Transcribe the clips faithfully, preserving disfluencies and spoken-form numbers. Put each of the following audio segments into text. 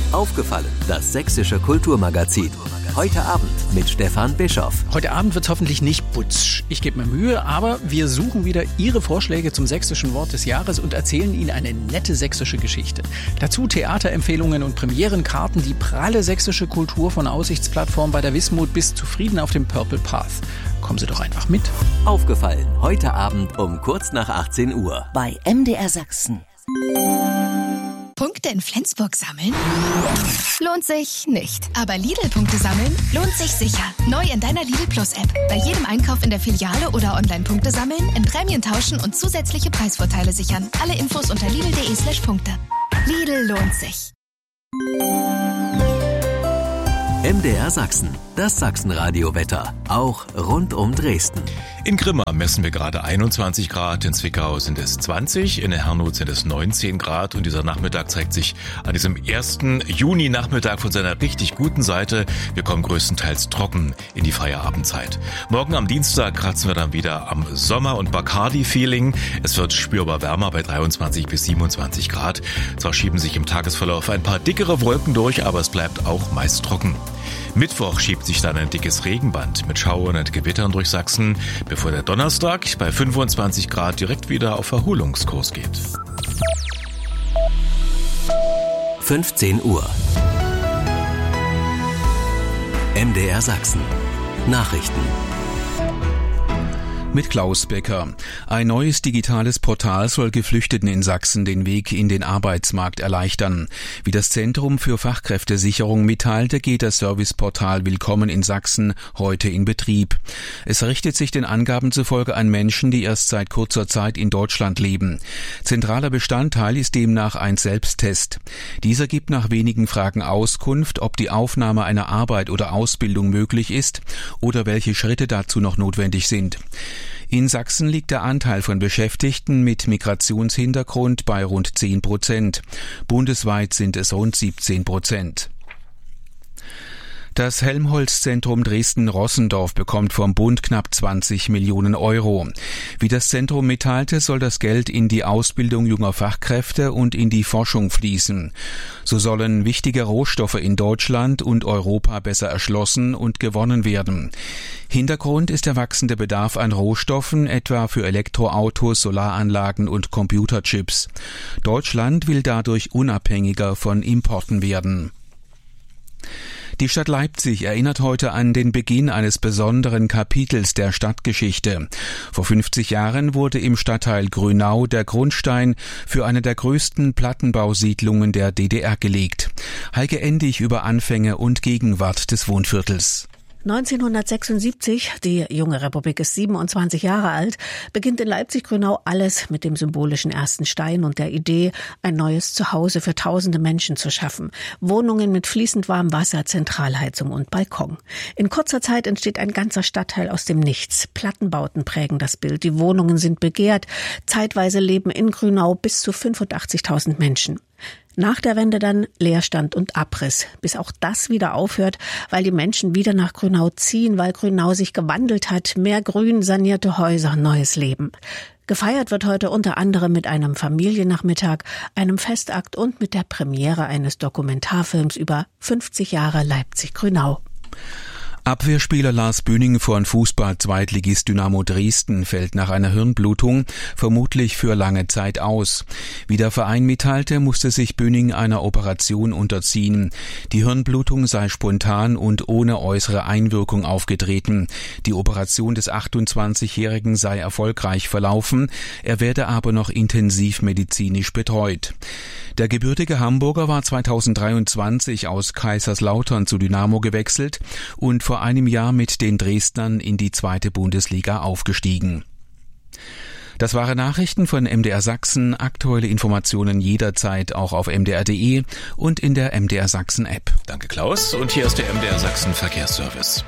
Aufgefallen, das sächsische Kulturmagazin. Heute Abend mit Stefan Bischoff. Heute Abend wird es hoffentlich nicht putsch. Ich gebe mir Mühe, aber wir suchen wieder Ihre Vorschläge zum sächsischen Wort des Jahres und erzählen Ihnen eine nette sächsische Geschichte. Dazu Theaterempfehlungen und Premierenkarten, die pralle sächsische Kultur von Aussichtsplattform bei der Wismut bis zu Frieden auf dem Purple Path. Kommen Sie doch einfach mit. Aufgefallen, heute Abend um kurz nach achtzehn Uhr. Bei M D R Sachsen. Punkte in Flensburg sammeln? Lohnt sich nicht. Aber Lidl-Punkte sammeln lohnt sich sicher. Neu in deiner Lidl Plus-App. Bei jedem Einkauf in der Filiale oder Online-Punkte sammeln, in Prämien tauschen und zusätzliche Preisvorteile sichern. Alle Infos unter lidl punkt de slash Punkte. Lidl lohnt sich. M D R Sachsen, das Sachsenradio-Wetter, auch rund um Dresden. In Grimma messen wir gerade einundzwanzig Grad, in Zwickau sind es zwanzig, in Herrnhut sind es neunzehn Grad und dieser Nachmittag zeigt sich an diesem ersten Juni-Nachmittag von seiner richtig guten Seite. Wir kommen größtenteils trocken in die Feierabendzeit. Morgen am Dienstag kratzen wir dann wieder am Sommer- und Bacardi-Feeling. Es wird spürbar wärmer bei dreiundzwanzig bis siebenundzwanzig Grad. Zwar schieben sich im Tagesverlauf ein paar dickere Wolken durch, aber es bleibt auch meist trocken. Mittwoch schiebt sich dann ein dickes Regenband mit Schauern und Gewittern durch Sachsen, bevor der Donnerstag bei fünfundzwanzig Grad direkt wieder auf Erholungskurs geht. fünfzehn Uhr. M D R Sachsen. Nachrichten. Mit Klaus Becker. Ein neues digitales Portal soll Geflüchteten in Sachsen den Weg in den Arbeitsmarkt erleichtern. Wie das Zentrum für Fachkräftesicherung mitteilte, geht das Serviceportal Willkommen in Sachsen heute in Betrieb. Es richtet sich den Angaben zufolge an Menschen, die erst seit kurzer Zeit in Deutschland leben. Zentraler Bestandteil ist demnach ein Selbsttest. Dieser gibt nach wenigen Fragen Auskunft, ob die Aufnahme einer Arbeit oder Ausbildung möglich ist oder welche Schritte dazu noch notwendig sind. In Sachsen liegt der Anteil von Beschäftigten mit Migrationshintergrund bei rund zehn Prozent. Bundesweit sind es rund siebzehn Prozent. Das Helmholtz-Zentrum Dresden-Rossendorf bekommt vom Bund knapp zwanzig Millionen Euro. Wie das Zentrum mitteilte, soll das Geld in die Ausbildung junger Fachkräfte und in die Forschung fließen. So sollen wichtige Rohstoffe in Deutschland und Europa besser erschlossen und gewonnen werden. Hintergrund ist der wachsende Bedarf an Rohstoffen, etwa für Elektroautos, Solaranlagen und Computerchips. Deutschland will dadurch unabhängiger von Importen werden. Die Stadt Leipzig erinnert heute an den Beginn eines besonderen Kapitels der Stadtgeschichte. Vor fünfzig Jahren wurde im Stadtteil Grünau der Grundstein für eine der größten Plattenbausiedlungen der D D R gelegt. Heike Endig über Anfänge und Gegenwart des Wohnviertels. neunzehnhundertsechsundsiebzig, die junge Republik ist siebenundzwanzig Jahre alt, beginnt in Leipzig-Grünau alles mit dem symbolischen ersten Stein und der Idee, ein neues Zuhause für tausende Menschen zu schaffen. Wohnungen mit fließend warmem Wasser, Zentralheizung und Balkon. In kurzer Zeit entsteht ein ganzer Stadtteil aus dem Nichts. Plattenbauten prägen das Bild, die Wohnungen sind begehrt. Zeitweise leben in Grünau bis zu fünfundachtzigtausend Menschen. Nach der Wende dann Leerstand und Abriss, bis auch das wieder aufhört, weil die Menschen wieder nach Grünau ziehen, weil Grünau sich gewandelt hat, mehr Grün, sanierte Häuser, neues Leben. Gefeiert wird heute unter anderem mit einem Familiennachmittag, einem Festakt und mit der Premiere eines Dokumentarfilms über fünfzig Jahre Leipzig-Grünau. Abwehrspieler Lars Bühning von Fußball-Zweitligist Dynamo Dresden fällt nach einer Hirnblutung vermutlich für lange Zeit aus. Wie der Verein mitteilte, musste sich Bühning einer Operation unterziehen. Die Hirnblutung sei spontan und ohne äußere Einwirkung aufgetreten. Die Operation des achtundzwanzigjährigen sei erfolgreich verlaufen, er werde aber noch intensiv medizinisch betreut. Der gebürtige Hamburger war zweitausenddreiundzwanzig aus Kaiserslautern zu Dynamo gewechselt und vor einem Jahr mit den Dresdnern in die zweite Bundesliga aufgestiegen. Das waren Nachrichten von M D R Sachsen. Aktuelle Informationen jederzeit auch auf m d r punkt d e und in der M D R Sachsen App. Danke Klaus und hier ist der M D R Sachsen Verkehrsservice.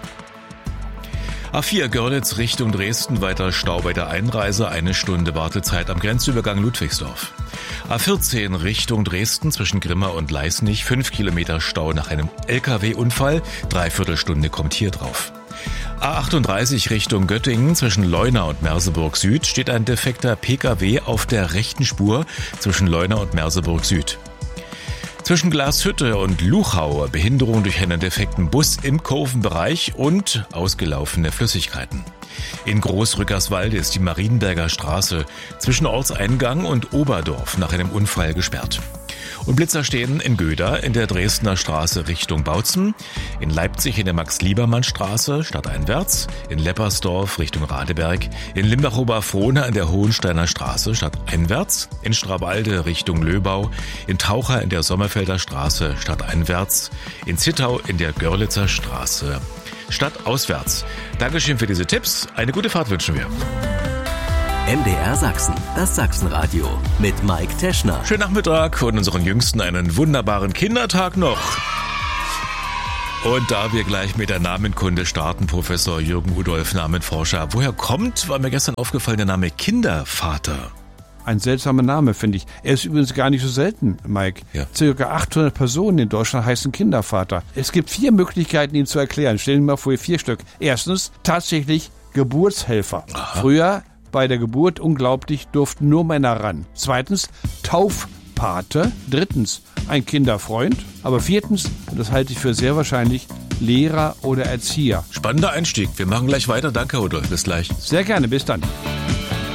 A vier Görlitz Richtung Dresden, weiter Stau bei der Einreise, eine Stunde Wartezeit am Grenzübergang Ludwigsdorf. A vierzehn Richtung Dresden zwischen Grimma und Leisnig, fünf Kilometer Stau nach einem L K W-Unfall, dreiviertel Stunde kommt hier drauf. A achtunddreißig Richtung Göttingen zwischen Leuna und Merseburg Süd steht ein defekter P K W auf der rechten Spur zwischen Leuna und Merseburg Süd. Zwischen Glashütte und Luchau Behinderung durch einen defekten Bus im Kurvenbereich und ausgelaufene Flüssigkeiten. In Großrückerswalde ist die Marienberger Straße zwischen Ortseingang und Oberdorf nach einem Unfall gesperrt. Und Blitzer stehen in Göda in der Dresdner Straße Richtung Bautzen, in Leipzig in der Max-Liebermann-Straße stadteinwärts, in Leppersdorf Richtung Radeberg, in Limbach-Oberfrohna in der Hohensteiner Straße stadteinwärts, in Strawalde Richtung Löbau, in Taucher in der Sommerfelder Straße stadteinwärts, in Zittau in der Görlitzer Straße stadtauswärts. Dankeschön für diese Tipps. Eine gute Fahrt wünschen wir. M D R Sachsen, das Sachsenradio mit Mike Teschner. Schönen Nachmittag und unseren Jüngsten einen wunderbaren Kindertag noch. Und da wir gleich mit der Namenkunde starten, Professor Jürgen Udolf, Namenforscher. Woher kommt, war mir gestern aufgefallen, der Name Kindervater? Ein seltsamer Name, finde ich. Er ist übrigens gar nicht so selten, Mike. Ja. Circa achthundert Personen in Deutschland heißen Kindervater. Es gibt vier Möglichkeiten, ihn zu erklären. Stellen wir mal vor, vier Stück. Erstens, tatsächlich Geburtshelfer. Aha. Früher bei der Geburt, unglaublich, durften nur Männer ran. Zweitens, Taufpate. Drittens, ein Kinderfreund. Aber viertens, und das halte ich für sehr wahrscheinlich, Lehrer oder Erzieher. Spannender Einstieg. Wir machen gleich weiter. Danke, Rudolf. Bis gleich. Sehr gerne. Bis dann.